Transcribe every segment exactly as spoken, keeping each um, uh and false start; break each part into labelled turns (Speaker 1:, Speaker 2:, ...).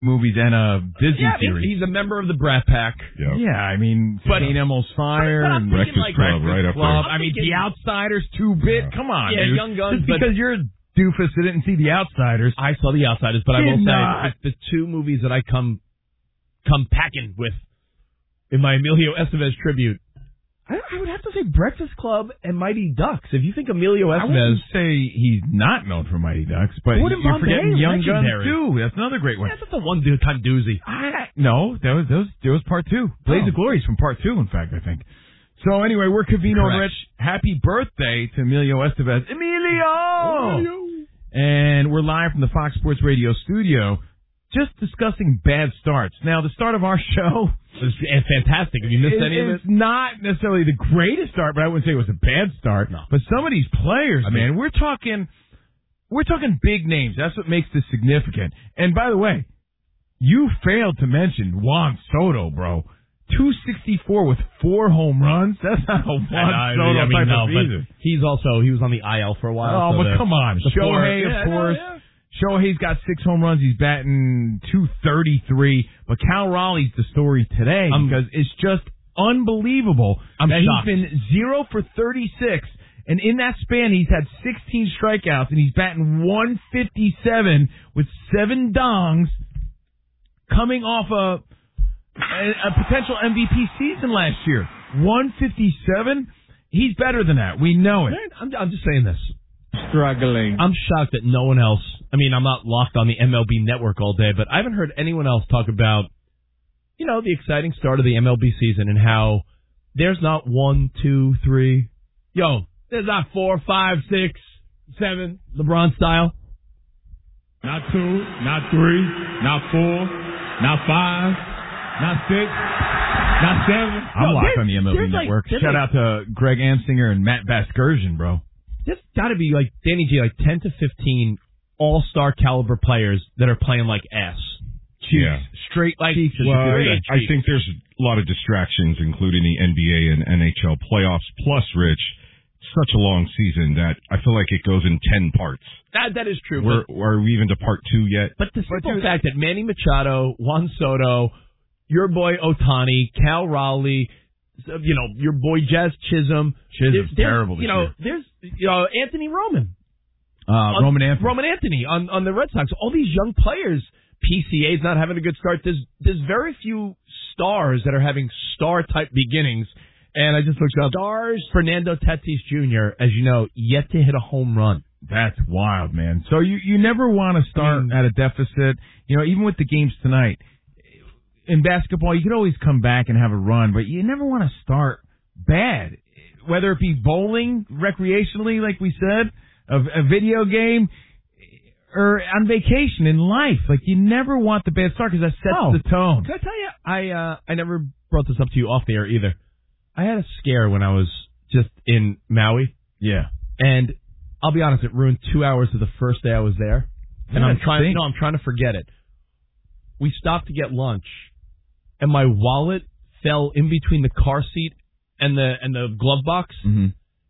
Speaker 1: movies and a Disney
Speaker 2: yeah,
Speaker 1: series.
Speaker 2: He's a member of the Brat Pack.
Speaker 3: Yep.
Speaker 1: Yeah, I mean, Saint Elmo's Fire
Speaker 2: but, but
Speaker 1: and
Speaker 3: Breakfast
Speaker 2: like,
Speaker 3: Club right up
Speaker 1: Club.
Speaker 3: there.
Speaker 1: I mean,
Speaker 2: thinking,
Speaker 1: The Outsiders, Two Bit.
Speaker 3: Yeah.
Speaker 1: Come on,
Speaker 2: yeah,
Speaker 1: dude.
Speaker 2: Young Guns.
Speaker 1: Just because you're a doofus that didn't see The Outsiders.
Speaker 2: I saw The Outsiders, but I
Speaker 1: Did
Speaker 2: will
Speaker 1: not.
Speaker 2: say the two movies that I come come packing with in my Emilio Estevez tribute. I, I would have to say Breakfast Club and Mighty Ducks. If you think Emilio
Speaker 1: I
Speaker 2: Estevez,
Speaker 1: wouldn't say he's not known for Mighty Ducks, but
Speaker 2: Gordon
Speaker 1: you're
Speaker 2: Bombay
Speaker 1: forgetting
Speaker 2: is
Speaker 1: Young Guns
Speaker 2: legendary.
Speaker 1: too. That's another great one.
Speaker 2: yeah, that's a one dude time doozy.
Speaker 1: I, no, that was, that was that was part two. Blaze
Speaker 2: Oh.
Speaker 1: of Glory is from part two, in fact, I think. So anyway, we're Covino and
Speaker 2: Correct.
Speaker 1: Rich. Happy birthday to Emilio Estevez. Emilio! And we're live from the Fox Sports Radio studio, just discussing bad starts. Now, the start of our show
Speaker 2: It's fantastic. Have you missed
Speaker 1: is,
Speaker 2: any of it?
Speaker 1: is not necessarily the greatest start, but I wouldn't say it was a bad start.
Speaker 2: No.
Speaker 1: But some of these players,
Speaker 2: I mean-
Speaker 1: man, we're talking, we're talking big names. That's what makes this significant. And by the way, you failed to mention Juan Soto, bro. two sixty-four with four home runs. That's not a Juan
Speaker 2: I know,
Speaker 1: Soto
Speaker 2: I mean,
Speaker 1: type
Speaker 2: no,
Speaker 1: of
Speaker 2: but
Speaker 1: season.
Speaker 2: he's also he was on the I L for a while.
Speaker 1: Oh,
Speaker 2: so
Speaker 1: but
Speaker 2: the,
Speaker 1: come on.
Speaker 2: the four-
Speaker 1: Shohei,
Speaker 2: yeah,
Speaker 1: of
Speaker 2: no,
Speaker 1: course.
Speaker 2: yeah.
Speaker 1: Shohei's got six home runs. He's batting two thirty-three. But Cal Raleigh's the story today
Speaker 2: I'm-
Speaker 1: because it's just unbelievable
Speaker 2: I'm
Speaker 1: that
Speaker 2: shocked.
Speaker 1: he's been zero for thirty-six. And in that span, he's had sixteen strikeouts, and he's batting one fifty-seven with seven dongs coming off a, a, a potential M V P season last year. one fifty-seven? He's better than that. We know it.
Speaker 2: I'm, I'm just saying this.
Speaker 1: Struggling.
Speaker 2: I'm shocked that no one else, I mean, I'm not locked on the M L B network all day, but I haven't heard anyone else talk about, you know, the exciting start of the M L B season and how there's not one, two, three, yo, there's not four, five, six, seven, LeBron style.
Speaker 4: Not two, not three, not four, not five, not six, not seven.
Speaker 1: I'm
Speaker 2: No,
Speaker 1: locked
Speaker 2: there's-
Speaker 1: on the M L B
Speaker 2: there's like-
Speaker 1: network.
Speaker 2: there's
Speaker 1: Shout
Speaker 2: like-
Speaker 1: out to Greg Amsinger and Matt Vasgersian, bro.
Speaker 2: There's got to be, like, Danny G, like ten to fifteen all-star caliber players that are playing like ass.
Speaker 3: Yeah.
Speaker 1: Straight
Speaker 2: Like,
Speaker 1: Chiefs.
Speaker 3: Well,
Speaker 2: Very
Speaker 3: I, I
Speaker 2: cheap.
Speaker 3: think there's a lot of distractions, including the N B A and N H L playoffs. Plus, Rich, such a long season that I feel like it goes in ten parts.
Speaker 2: That, that is true.
Speaker 3: We're,
Speaker 2: but,
Speaker 3: are we even to part two yet?
Speaker 2: but the simple
Speaker 1: dude-
Speaker 2: fact that Manny Machado, Juan Soto, your boy Ohtani, Cal Rowley, you know, your boy Jazz Chisholm.
Speaker 1: Chisholm's
Speaker 2: there's- there's,
Speaker 1: terrible this
Speaker 2: You know,
Speaker 1: year.
Speaker 2: there's you know, Anthony Roman.
Speaker 1: Uh,
Speaker 2: on-
Speaker 1: Roman Anthony.
Speaker 2: Roman Anthony on, on the Red Sox. All these young players. P C A's not having a good start. There's there's very few stars that are having star-type beginnings. And I just looked up. Stars. Fernando Tatis Junior, as you know, yet to hit a home run.
Speaker 1: That's wild, man. So you, you never want to start
Speaker 2: Mm.
Speaker 1: at a deficit. You know, even with the games tonight. In basketball, you can always come back and have a run, but you never want to start bad. Whether it be bowling, recreationally, like we said, a, a video game, or on vacation in life. Like, you never want the bad start because that sets
Speaker 2: Oh.
Speaker 1: the tone.
Speaker 2: Can I tell you, I uh, I never brought this up to you off the air either. I had a scare when I was just in Maui,
Speaker 1: Yeah.
Speaker 2: and I'll be honest, it ruined two hours of the first day I was there. And
Speaker 1: Yeah,
Speaker 2: I'm trying.
Speaker 1: stink.
Speaker 2: No, I'm trying to forget it. We stopped to get lunch, and my wallet fell in between the car seat and the and the glove box.
Speaker 1: Mm-hmm.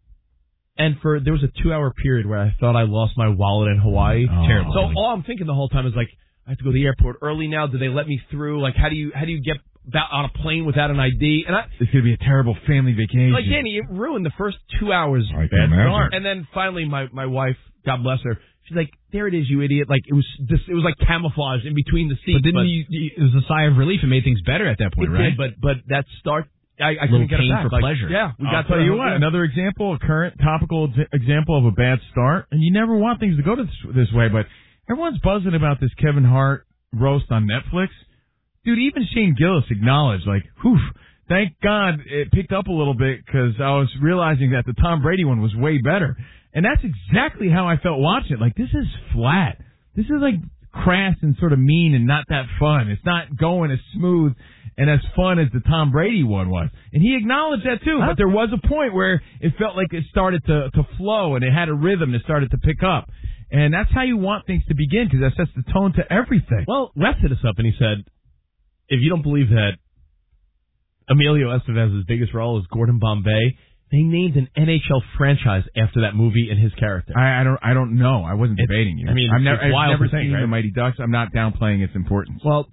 Speaker 2: And for there was a two hour period where I thought I lost my wallet in Hawaii.
Speaker 1: Oh.
Speaker 2: Terrible. So all I'm thinking the whole time is like, I have to go to the airport early now. Do they let me through? Like, how do you how do you get back on a plane without an I D? And I
Speaker 1: It's going to be a terrible family vacation.
Speaker 2: like Danny, it ruined the first two hours.
Speaker 3: I can imagine.
Speaker 2: And then finally, my my wife, God bless her, she's like, "There it is, you idiot!" Like it was this, it was like camouflage in between the seats.
Speaker 5: But didn't you, you? It was a sigh of relief. It made things better at that
Speaker 2: It
Speaker 5: point, right?
Speaker 2: did, but but that start, I, I
Speaker 5: Little
Speaker 2: couldn't get it
Speaker 5: pain
Speaker 2: back.
Speaker 5: for
Speaker 2: Like,
Speaker 5: pleasure.
Speaker 2: Yeah, we
Speaker 1: I'll
Speaker 2: got
Speaker 1: tell
Speaker 2: to
Speaker 1: you what, another example, a current topical ex- example of a bad start, and you never want things to go to this, this way, but everyone's buzzing about this Kevin Hart roast on Netflix. Dude, even Shane Gillis acknowledged, like, whew, thank God it picked up a little bit because I was realizing that the Tom Brady one was way better. And that's exactly how I felt watching it. Like, this is flat. This is like crass and sort of mean and not that fun. It's not going as smooth and as fun as the Tom Brady one was. And he acknowledged that too. But there was a point where it felt like it started to, to flow and it had a rhythm that started to pick up. And that's how you want things to begin because that sets the tone to everything.
Speaker 2: Well, Wes hit us up and he said, if you don't believe that Emilio Estevez's biggest role is Gordon Bombay, They named an N H L franchise after that movie and his character.
Speaker 1: I, I don't. I don't know. I wasn't
Speaker 2: It's,
Speaker 1: debating you.
Speaker 2: I mean,
Speaker 1: I've never,
Speaker 2: it's wild
Speaker 1: I've never
Speaker 2: to think,
Speaker 1: seen
Speaker 2: right?
Speaker 1: the Mighty Ducks. I'm not downplaying its importance.
Speaker 2: Well,